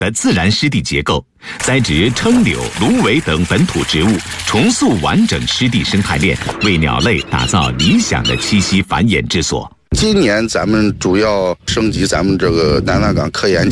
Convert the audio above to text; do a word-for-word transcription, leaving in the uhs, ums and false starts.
的自然湿地结构，栽植柽柳、芦苇等本土植物，重塑完整湿地生态链，为鸟类打造理想的栖息繁衍之所。 今年咱们主要升级咱们这个南大港科研